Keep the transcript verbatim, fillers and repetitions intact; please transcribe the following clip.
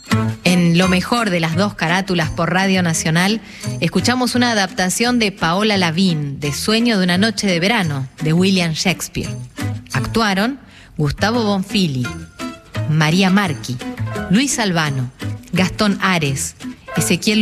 En lo mejor de las dos carátulas por Radio Nacional, escuchamos una adaptación de Paola Lavín, de Sueño de una noche de verano, de William Shakespeare. Actuaron Gustavo Bonfili, María Marchi, Luis Albano, Gastón Ares, Ezequiel